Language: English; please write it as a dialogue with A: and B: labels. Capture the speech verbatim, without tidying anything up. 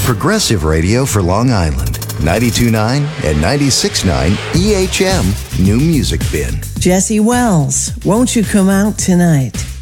A: Progressive radio for Long Island. ninety-two point nine and ninety-six point nine E H M New Music Bin.
B: Jesse Wells, won't you come out tonight?